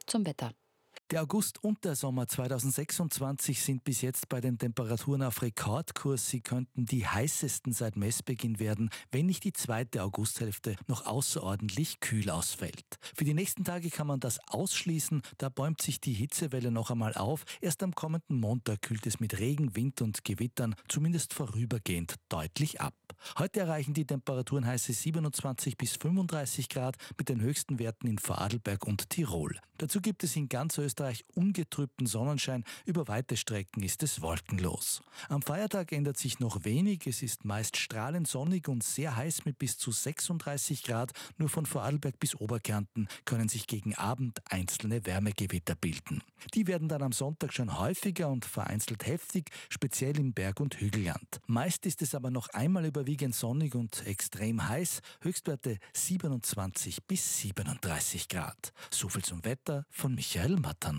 zum Wetter. Der August und der Sommer 2026 sind bis jetzt bei den Temperaturen auf Rekordkurs. Sie könnten die heißesten seit Messbeginn werden, wenn nicht die zweite Augusthälfte noch außerordentlich kühl ausfällt. Für die nächsten Tage kann man das ausschließen, da bäumt sich die Hitzewelle noch einmal auf. Erst am kommenden Montag kühlt es mit Regen, Wind und Gewittern zumindest vorübergehend deutlich ab. Heute erreichen die Temperaturen heiße 27 bis 35 Grad mit den höchsten Werten in Vorarlberg und Tirol. Dazu gibt es in ganz Österreich ungetrübten Sonnenschein, über weite Strecken ist es wolkenlos. Am Feiertag ändert sich noch wenig, es ist meist strahlend sonnig und sehr heiß mit bis zu 36 Grad. Nur von Vorarlberg bis Oberkärnten können sich gegen Abend einzelne Wärmegewitter bilden. Die werden dann am Sonntag schon häufiger und vereinzelt heftig, speziell im Berg- und Hügelland. Meist ist es aber noch einmal überwiegend sonnig und extrem heiß, Höchstwerte 27 bis 37 Grad. So viel zum Wetter von Michael Matter.